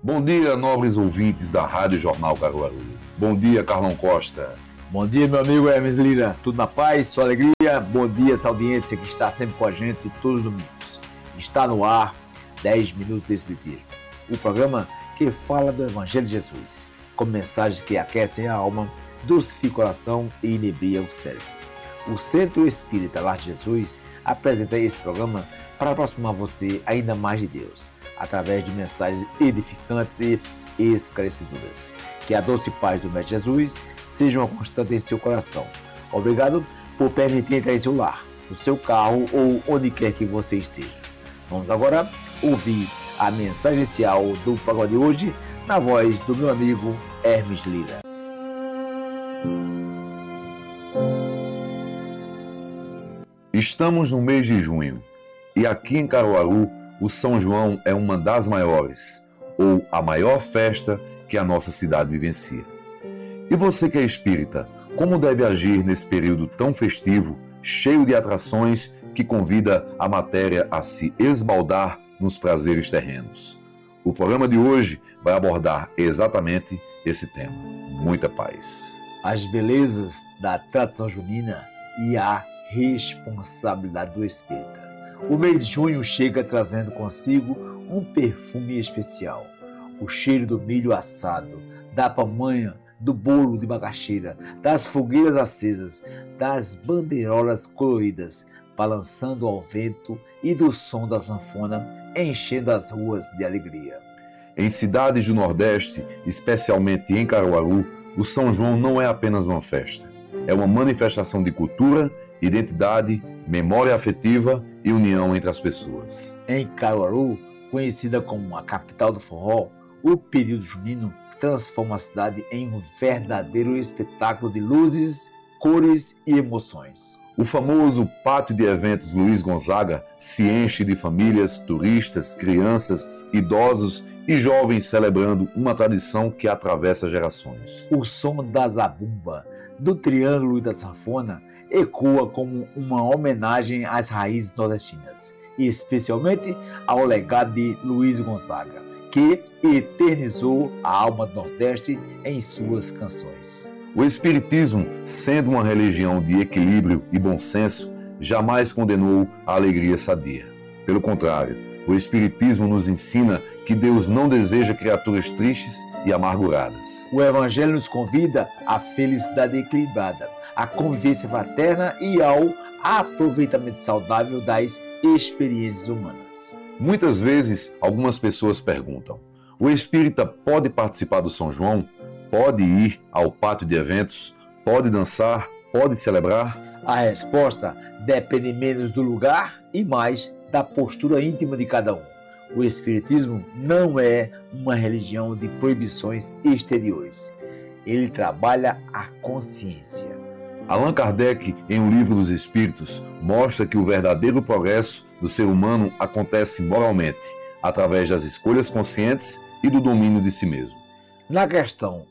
Bom dia, nobres ouvintes da Rádio Jornal Caruaru. Bom dia, Carlão Costa. Bom dia, meu amigo Hermes Lira. Tudo na paz, sua alegria? Bom dia, essa audiência que está sempre com a gente todos os domingos. Está no ar 10 Minutos de Espiritismo, o programa que fala do Evangelho de Jesus, com mensagens que aquecem a alma, dulcificam o coração e inebriam o cérebro. O Centro Espírita Lar de Jesus apresenta esse programa para aproximar você ainda mais de Deus, através de mensagens edificantes e esclarecedoras. Que a doce paz do Mestre Jesus seja uma constante em seu coração. Obrigado por permitir entrar em seu lar, no seu carro ou onde quer que você esteja. Vamos agora ouvir a mensagem inicial do programa de hoje, na voz do meu amigo Hermes Lira. Estamos no mês de junho e aqui em Caruaru o São João é uma das maiores, ou a maior festa que a nossa cidade vivencia. E você que é espírita, como deve agir nesse período tão festivo, cheio de atrações que convida a matéria a se esbaldar nos prazeres terrenos? O programa de hoje vai abordar exatamente esse tema. Muita paz. As belezas da tradição junina e a responsabilidade do espírita. O mês de junho chega trazendo consigo um perfume especial. O cheiro do milho assado, da pamonha, do bolo de macaxeira, das fogueiras acesas, das bandeirolas coloridas, balançando ao vento e do som da sanfona, enchendo as ruas de alegria. Em cidades do Nordeste, especialmente em Caruaru, o São João não é apenas uma festa. É uma manifestação de cultura, identidade, memória afetiva e união entre as pessoas. Em Caruaru, conhecida como a capital do forró, o período junino transforma a cidade em um verdadeiro espetáculo de luzes, cores e emoções. O famoso Pátio de Eventos Luiz Gonzaga se enche de famílias, turistas, crianças, idosos e jovens celebrando uma tradição que atravessa gerações. O som da zabumba, do triângulo e da sanfona ecoa como uma homenagem às raízes nordestinas, e especialmente ao legado de Luiz Gonzaga, que eternizou a alma do Nordeste em suas canções. O Espiritismo, sendo uma religião de equilíbrio e bom senso, jamais condenou a alegria sadia. Pelo contrário, o Espiritismo nos ensina que Deus não deseja criaturas tristes e amarguradas. O Evangelho nos convida à felicidade equilibrada, à convivência fraterna e ao aproveitamento saudável das experiências humanas. Muitas vezes, algumas pessoas perguntam: o espírita pode participar do São João? Pode ir ao pátio de eventos? Pode dançar? Pode celebrar? A resposta depende menos do lugar e mais da postura íntima de cada um. O Espiritismo não é uma religião de proibições exteriores. Ele trabalha a consciência. Allan Kardec, em O Livro dos Espíritos, mostra que o verdadeiro progresso do ser humano acontece moralmente, através das escolhas conscientes e do domínio de si mesmo. Na questão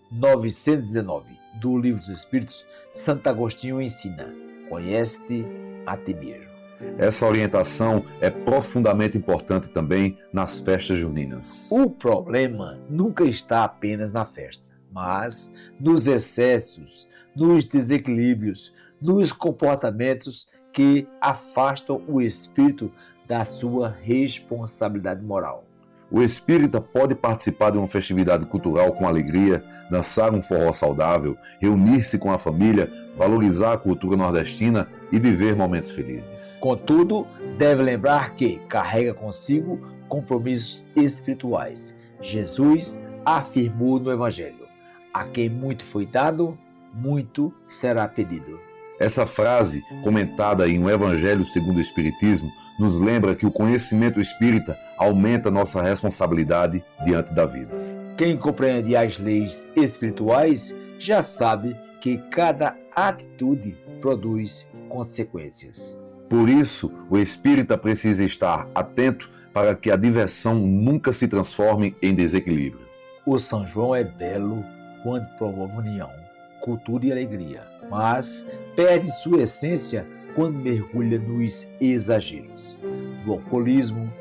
919 do Livro dos Espíritos, Santo Agostinho ensina: conhece-te a ti mesmo. Essa orientação é profundamente importante também nas festas juninas. O problema nunca está apenas na festa, mas nos excessos, nos desequilíbrios, nos comportamentos que afastam o espírito da sua responsabilidade moral. O espírita pode participar de uma festividade cultural com alegria, dançar um forró saudável, reunir-se com a família, valorizar a cultura nordestina e viver momentos felizes. Contudo, deve lembrar que carrega consigo compromissos espirituais. Jesus afirmou no Evangelho: a quem muito foi dado, muito será pedido. Essa frase, comentada em O Evangelho segundo o Espiritismo, nos lembra que o conhecimento espírita aumenta nossa responsabilidade diante da vida. Quem compreende as leis espirituais já sabe que cada atitude produz consequências. Por isso, o espírita precisa estar atento para que a diversão nunca se transforme em desequilíbrio. O São João é belo quando promove união, cultura e alegria, mas perde sua essência quando mergulha nos exageros, do alcoolismo,